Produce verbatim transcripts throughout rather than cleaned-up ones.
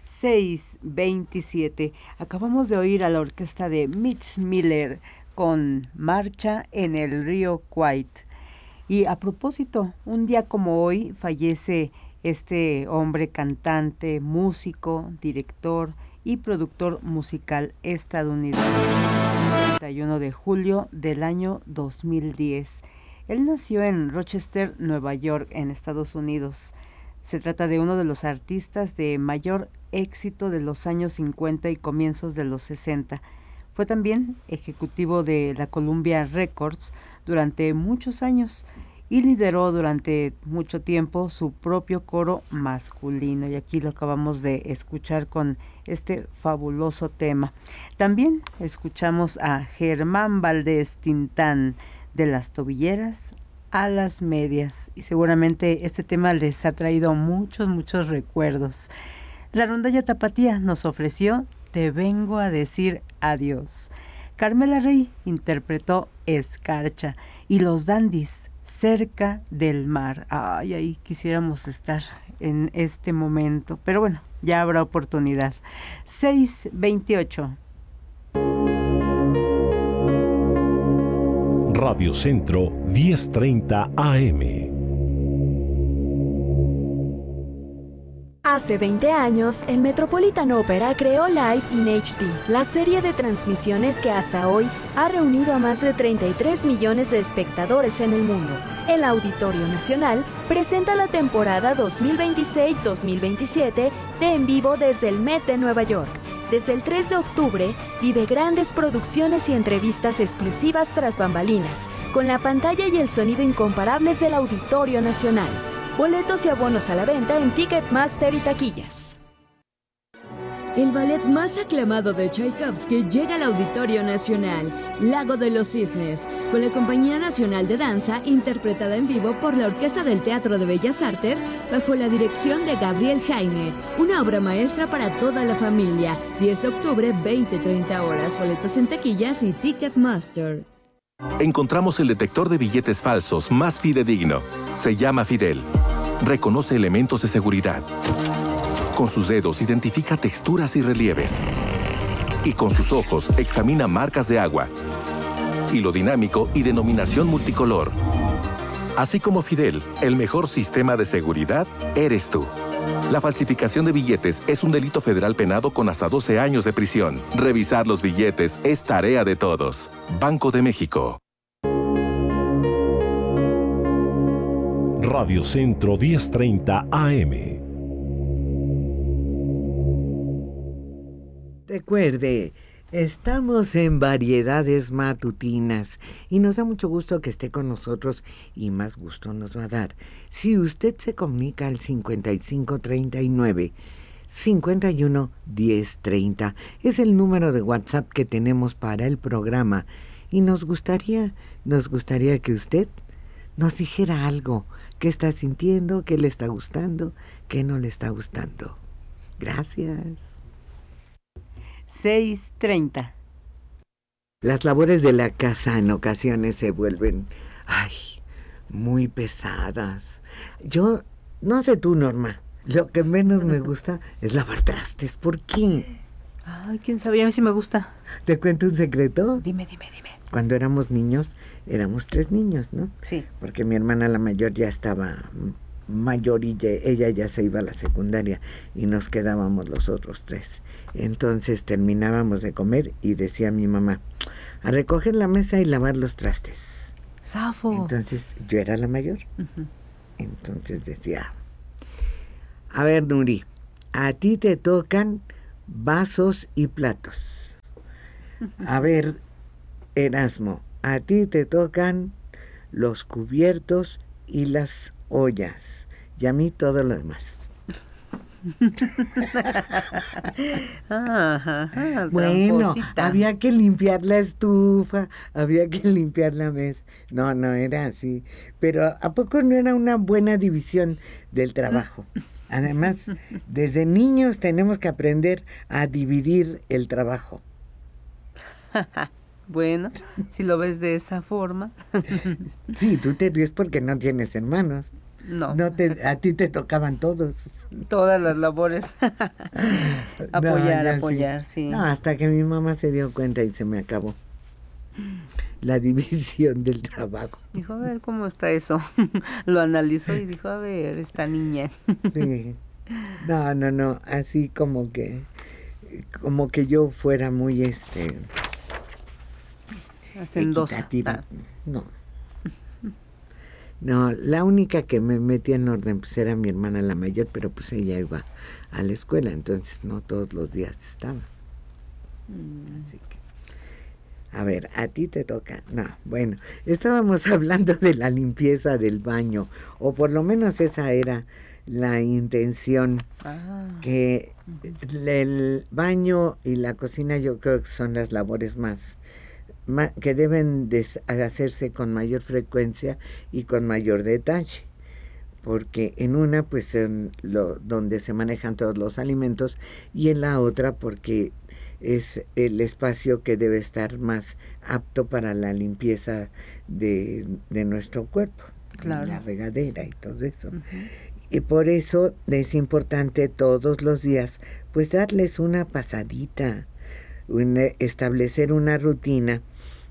seis veintisiete. Acabamos de oír a la orquesta de Mitch Miller con Marcha en el río Kwai. Y a propósito, un día como hoy fallece este hombre cantante, músico, director y productor musical estadounidense. El treinta y uno de julio del año dos mil diez. Él nació en Rochester, Nueva York, en Estados Unidos. Se trata de uno de los artistas de mayor éxito de los años cincuenta y comienzos de los sesenta. Fue también ejecutivo de la Columbia Records durante muchos años y lideró durante mucho tiempo su propio coro masculino. Y aquí lo acabamos de escuchar con este fabuloso tema. También escuchamos a Germán Valdés Tintán, de las tobilleras a las medias, y seguramente este tema les ha traído muchos, muchos recuerdos. La rondalla tapatía nos ofreció Te vengo a decir adiós. Carmela Rey interpretó Escarcha y los Dandies, Cerca del mar. Ay, ahí quisiéramos estar en este momento, pero bueno, ya habrá oportunidad. seis veintiocho. Radio Centro diez treinta A M. Hace veinte años, el Metropolitan Opera creó Live in H D, la serie de transmisiones que hasta hoy ha reunido a más de treinta y tres millones de espectadores en el mundo. El Auditorio Nacional presenta la temporada dos mil veintiséis dos mil veintisiete de En Vivo desde el Met de Nueva York. Desde el tres de octubre, vive grandes producciones y entrevistas exclusivas tras bambalinas, con la pantalla y el sonido incomparables del Auditorio Nacional. Boletos y abonos a la venta en Ticketmaster y taquillas. El ballet más aclamado de Tchaikovsky llega al Auditorio Nacional, Lago de los Cisnes, con la Compañía Nacional de Danza, interpretada en vivo por la Orquesta del Teatro de Bellas Artes, bajo la dirección de Gabriel Jaime. Una obra maestra para toda la familia. diez de octubre, veinte treinta horas. Boletos en taquillas y Ticketmaster. Encontramos el detector de billetes falsos más fidedigno. Se llama Fidel. Reconoce elementos de seguridad. Con sus dedos identifica texturas y relieves. Y con sus ojos examina marcas de agua. Hilo dinámico y denominación multicolor. Así como Fidel, el mejor sistema de seguridad eres tú. La falsificación de billetes es un delito federal penado con hasta doce años de prisión. Revisar los billetes es tarea de todos. Banco de México. Radio Centro diez treinta A M. Recuerde, estamos en Variedades Matutinas y nos da mucho gusto que esté con nosotros y más gusto nos va a dar si usted se comunica al cincuenta y cinco treinta y nueve, cincuenta y uno diez treinta. Es el número de WhatsApp que tenemos para el programa y nos gustaría, nos gustaría que usted nos dijera algo, qué está sintiendo, qué le está gustando, qué no le está gustando. Gracias. seis treinta. Las labores de la casa en ocasiones se vuelven, ay, muy pesadas. Yo, no sé tú, Norma, lo que menos me gusta es lavar trastes. ¿Por qué? Ay, quién sabía, a mí sí me gusta. ¿Te cuento un secreto? Dime, dime, dime. Cuando éramos niños, éramos tres niños, ¿no? Sí. Porque mi hermana la mayor ya estaba mayor y ya, ella ya se iba a la secundaria y nos quedábamos los otros tres. Entonces terminábamos de comer y decía mi mamá, a recoger la mesa y lavar los trastes. ¡Zafo! Entonces yo era la mayor. Uh-huh. Entonces decía, a ver, Nuri, a ti te tocan vasos y platos. A ver, Erasmo, a ti te tocan los cubiertos y las ollas, y a mí todo lo demás. Ajá, ajá, bueno, tramposita. había que limpiar la estufa, había que limpiar la mesa. No, no era así. Pero ¿a poco no era una buena división del trabajo? Además, desde niños tenemos que aprender a dividir el trabajo. Bueno, si lo ves de esa forma. Sí, tú te ríes porque no tienes hermanos. No. no te, a ti te tocaban todos. Todas las labores. apoyar, No, apoyar, sí. sí. No, hasta que mi mamá se dio cuenta y se me acabó la división del trabajo. Dijo, a ver, ¿cómo está eso? Lo analizó y dijo, a ver, esta niña. Sí. No, no, no, así como que, como que yo fuera muy, este... hacendosa. Equitativa. Ah. No. No, la única que me metía en orden pues era mi hermana la mayor, pero pues ella iba a la escuela, entonces no todos los días estaba. Mm. Así que, a ver, a ti te toca. No, bueno, estábamos hablando de la limpieza del baño, o por lo menos esa era la intención, ah. que el baño y la cocina yo creo que son las labores más que deben de hacerse con mayor frecuencia y con mayor detalle, porque en una pues en lo, donde se manejan todos los alimentos, y en la otra porque es el espacio que debe estar más apto para la limpieza de, de nuestro cuerpo, claro. La regadera y todo eso. Uh-huh. Y por eso es importante todos los días pues darles una pasadita, una, establecer una rutina,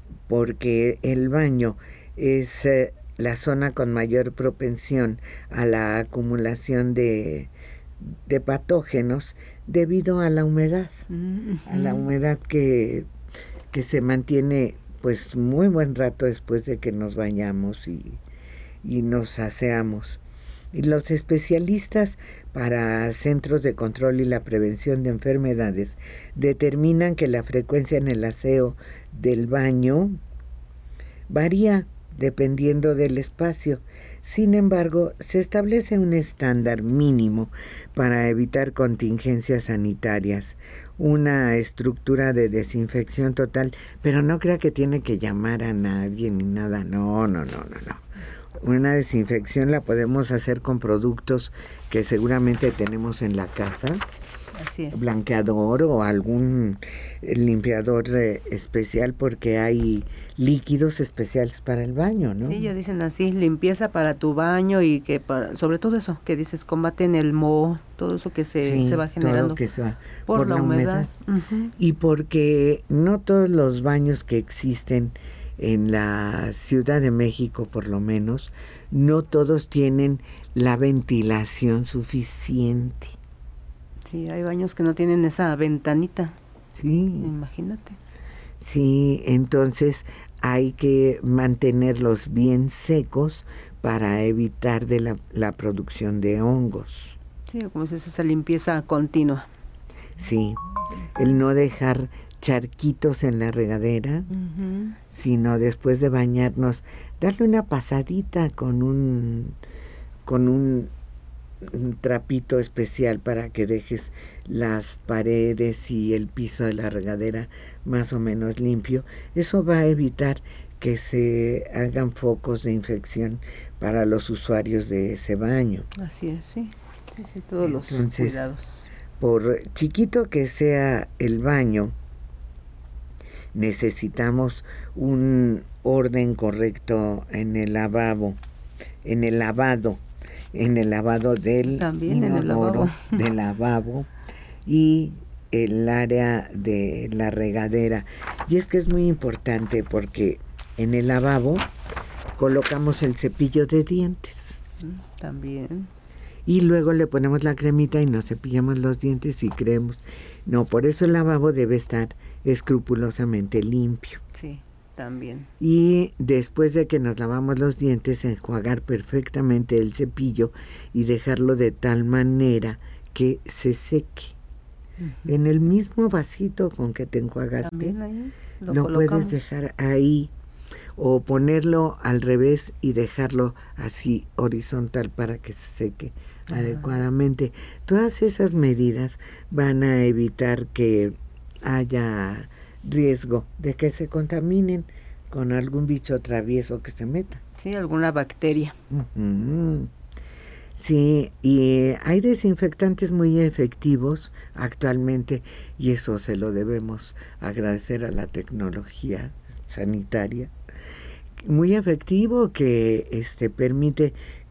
porque el baño es eh, la zona con mayor propensión a la acumulación de, de patógenos debido a la humedad, uh-huh. a la humedad que, que se mantiene pues muy buen rato después de que nos bañamos y, y nos aseamos. Y los especialistas para centros de control y la prevención de enfermedades determinan que la frecuencia en el aseo del baño varía dependiendo del espacio. Sin embargo, se establece un estándar mínimo para evitar contingencias sanitarias, una estructura de desinfección total, pero no crea que tiene que llamar a nadie ni nada. No, no, no, no, no. Una desinfección la podemos hacer con productos que seguramente tenemos en la casa. Así es. Blanqueador o algún limpiador eh, especial, porque hay líquidos especiales para el baño, ¿no? Sí, ya dicen así, limpieza para tu baño, y que para, sobre todo eso que dices, combaten el moho, todo eso que se, sí, se va generando que se va por, por la, la humedad. humedad. Uh-huh. Y porque no todos los baños que existen en la Ciudad de México, por lo menos, no todos tienen la ventilación suficiente. Sí, hay baños que no tienen esa ventanita. Sí. Imagínate. Sí, entonces hay que mantenerlos bien secos para evitar de la, la producción de hongos. Sí, como es esa limpieza continua. Sí, el no dejar charquitos en la regadera, uh-huh. sino después de bañarnos, darle una pasadita con un con un, un trapito especial para que dejes las paredes y el piso de la regadera más o menos limpio. Eso va a evitar que se hagan focos de infección para los usuarios de ese baño. Así es, sí, sí, sí, todos Entonces, los cuidados. Por chiquito que sea el baño, necesitamos un orden correcto en el lavabo, en el lavado, en el lavado del También inodoro, en el lavabo. del lavabo y el área de la regadera. Y es que es muy importante porque en el lavabo colocamos el cepillo de dientes. También. Y luego le ponemos la cremita y nos cepillamos los dientes y creemos. No, por eso el lavabo debe estar escrupulosamente limpio. Sí, también. Y después de que nos lavamos los dientes, enjuagar perfectamente el cepillo y dejarlo de tal manera que se seque. Uh-huh. En el mismo vasito con que te enjuagaste, también ahí lo, lo puedes dejar ahí, o ponerlo al revés y dejarlo así horizontal para que se seque uh-huh. adecuadamente. Todas esas medidas van a evitar que haya riesgo de que se contaminen con algún bicho travieso que se meta. Sí, alguna bacteria. Uh-huh. Sí, y hay desinfectantes muy efectivos actualmente, y eso se lo debemos agradecer a la tecnología sanitaria. Muy efectivo, que este permite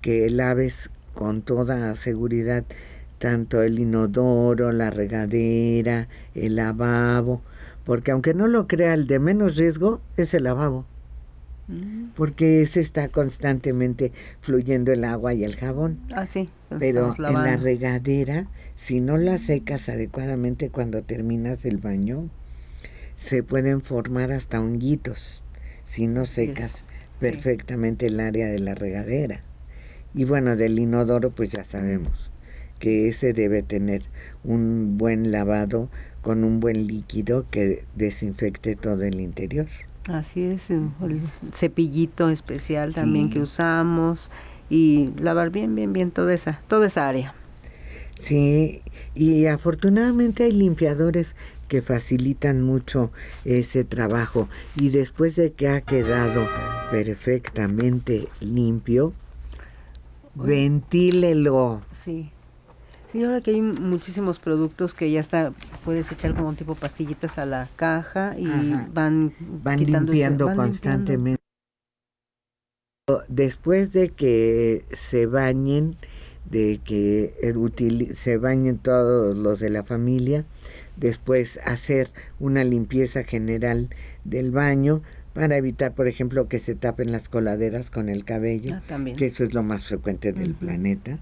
que laves con toda seguridad tanto el inodoro, la regadera, el lavabo, porque aunque no lo crea, el de menos riesgo es el lavabo, mm. porque ese está constantemente fluyendo el agua y el jabón. Ah, sí. Pero en la regadera, si no la secas adecuadamente cuando terminas el baño, se pueden formar hasta honguitos si no secas yes. perfectamente sí. el área de la regadera. Y bueno, del inodoro pues ya sabemos que ese debe tener un buen lavado con un buen líquido que desinfecte todo el interior. Así es, el cepillito especial también sí. que usamos, y lavar bien, bien, bien toda esa, toda esa área. Sí, y afortunadamente hay limpiadores que facilitan mucho ese trabajo, y después de que ha quedado perfectamente limpio, bueno, ventílelo. Sí. Sí, ahora que hay muchísimos productos que ya está, puedes echar como un tipo pastillitas a la caja y Ajá. van, van limpiando ese, van constantemente. Limpiando. Después de que se bañen, de que el util, se bañen todos los de la familia, después hacer una limpieza general del baño para evitar, por ejemplo, que se tapen las coladeras con el cabello, ah, también. que eso es lo más frecuente del uh-huh. planeta.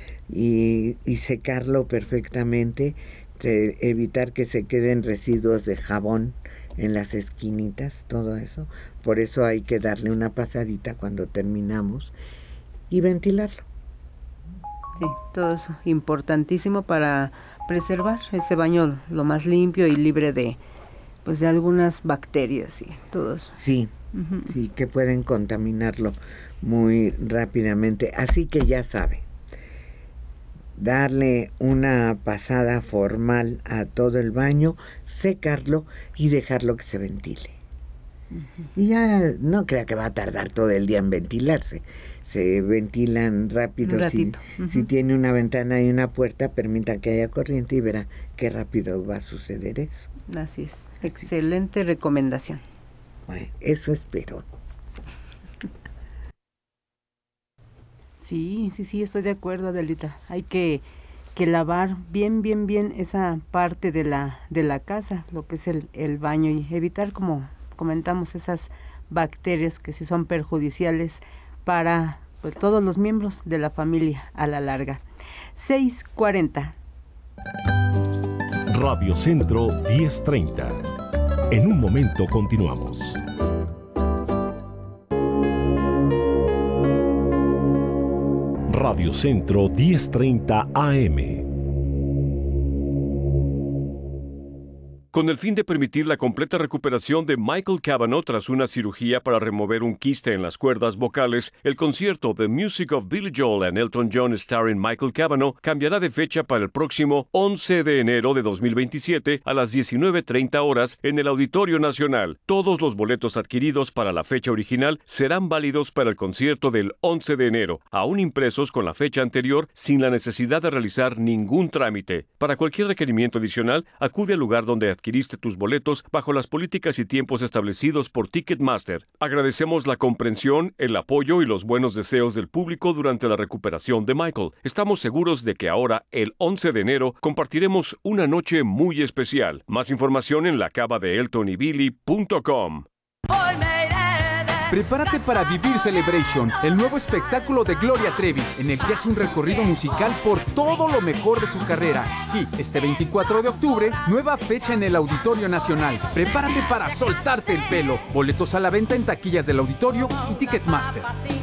Y, y secarlo perfectamente, de evitar que se queden residuos de jabón en las esquinitas, todo eso. Por eso hay que darle una pasadita cuando terminamos y ventilarlo. Sí, todo eso importantísimo para preservar ese baño lo más limpio y libre de, pues, de algunas bacterias y todo eso. Sí, uh-huh. sí, que pueden contaminarlo muy rápidamente. Así que ya sabe, darle una pasada formal a todo el baño, secarlo y dejarlo que se ventile. Uh-huh. Y ya no crea que va a tardar todo el día en ventilarse. Se ventilan rápido. Si, uh-huh. si tiene una ventana y una puerta, permita que haya corriente y verá qué rápido va a suceder eso. Así es. Excelente Así. recomendación. Bueno, eso espero. Sí, sí, sí, estoy de acuerdo, Adelita. Hay que, que lavar bien, bien, bien esa parte de la, de la casa, lo que es el, el baño, y evitar, como comentamos, esas bacterias que sí son perjudiciales para, pues, todos los miembros de la familia a la larga. seis cuarenta. Radio Centro diez treinta. En un momento continuamos. Radio Centro diez treinta A M. Con el fin de permitir la completa recuperación de Michael Cavanaugh tras una cirugía para remover un quiste en las cuerdas vocales, el concierto The Music of Billy Joel and Elton John starring Michael Cavanaugh cambiará de fecha para el próximo once de enero de dos mil veintisiete a las diecinueve treinta horas en el Auditorio Nacional. Todos los boletos adquiridos para la fecha original serán válidos para el concierto del once de enero, aún impresos con la fecha anterior sin la necesidad de realizar ningún trámite. Para cualquier requerimiento adicional, acude al lugar donde adquiriste tus boletos bajo las políticas y tiempos establecidos por Ticketmaster. Agradecemos la comprensión, el apoyo y los buenos deseos del público durante la recuperación de Michael. Estamos seguros de que ahora, el once de enero, compartiremos una noche muy especial. Más información en la cava de elton y billy punto com. Prepárate para vivir Celebration, el nuevo espectáculo de Gloria Trevi, en el que hace un recorrido musical por todo lo mejor de su carrera. Sí, este veinticuatro de octubre, nueva fecha en el Auditorio Nacional. Prepárate para soltarte el pelo. Boletos a la venta en taquillas del Auditorio y Ticketmaster.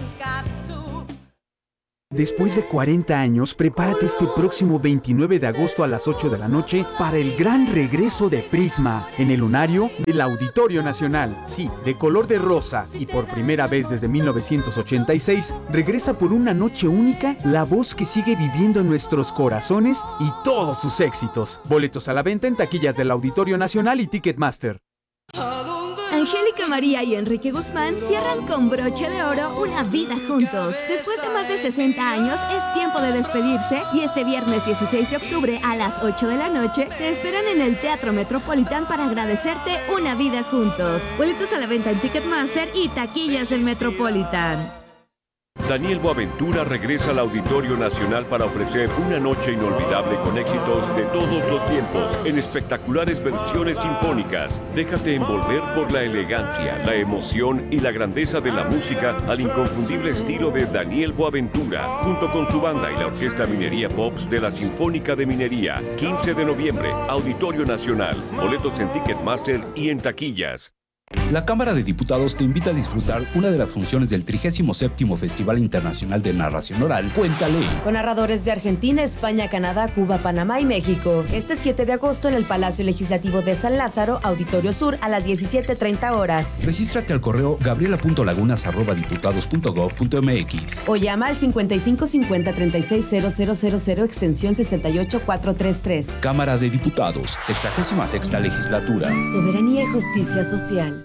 Después de cuarenta años, prepárate este próximo veintinueve de agosto a las ocho de la noche para el gran regreso de Prisma en el lunario del Auditorio Nacional. Sí, de color de rosa, y por primera vez desde mil novecientos ochenta y seis, regresa por una noche única la voz que sigue viviendo en nuestros corazones y todos sus éxitos. Boletos a la venta en taquillas del Auditorio Nacional y Ticketmaster. Angélica María y Enrique Guzmán cierran con broche de oro una vida juntos. Después de más de sesenta años, es tiempo de despedirse, y este viernes dieciséis de octubre a las ocho de la noche te esperan en el Teatro Metropolitan para agradecerte una vida juntos. Boletos a la venta en Ticketmaster y taquillas del Metropolitan. Daniel Boaventura regresa al Auditorio Nacional para ofrecer una noche inolvidable con éxitos de todos los tiempos en espectaculares versiones sinfónicas. Déjate envolver por la elegancia, la emoción y la grandeza de la música al inconfundible estilo de Daniel Boaventura, junto con su banda y la Orquesta Minería Pops de la Sinfónica de Minería. quince de noviembre, Auditorio Nacional. Boletos en Ticketmaster y en taquillas. La Cámara de Diputados te invita a disfrutar una de las funciones del trigésimo séptimo Festival Internacional de Narración Oral, Cuéntale. Con narradores de Argentina, España, Canadá, Cuba, Panamá y México. Este siete de agosto en el Palacio Legislativo de San Lázaro, Auditorio Sur, a las diecisiete treinta horas. Regístrate al correo gabriela punto lagunas arroba diputados punto gob punto mx o llama al cincuenta y cinco cincuenta treinta y seis cero cero cero cero extensión sesenta y ocho cuatrocientos treinta y tres. Cámara de Diputados, sexagésima sexta Legislatura. Soberanía y justicia social.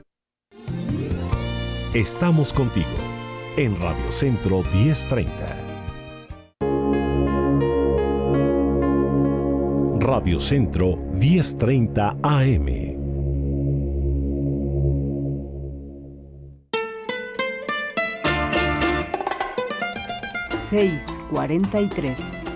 Estamos contigo en Radio Centro diez treinta. Radio Centro diez treinta A M. seis cuarenta y tres.